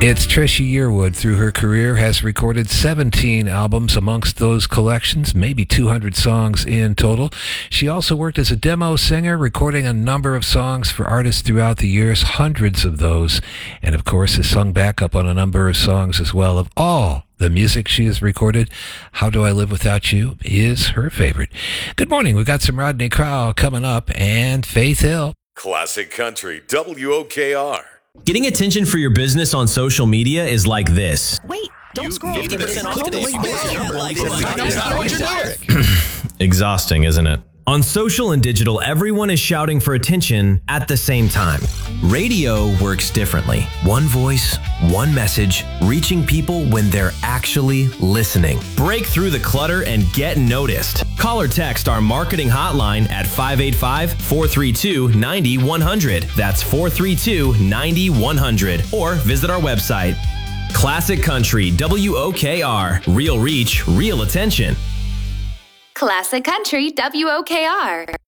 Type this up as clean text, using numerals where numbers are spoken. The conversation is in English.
It's Trisha Yearwood. Through her career, has recorded 17 albums. Amongst those collections, maybe 200 songs in total. She also worked as a demo singer, recording a number of songs for artists throughout the years, hundreds of those. And of course, has sung backup on a number of songs as well. Of all the music she has recorded, How Do I Live Without You is her favorite. Good morning. We've got some Rodney Crowell coming up and Faith Hill. Classic Country, WOKR. Getting attention for your business on social media is like this. Wait, don't scroll. 50% off. Exhausting, isn't it? On social and digital, everyone is shouting for attention at the same time. Radio works differently. One voice, one message, reaching people when they're actually listening. Break through the clutter and get noticed. Call or text our marketing hotline at 585-432-9100. That's 432-9100. Or visit our website. Classic Country, WOKR. Real reach, real attention. Classic Country, WOKR.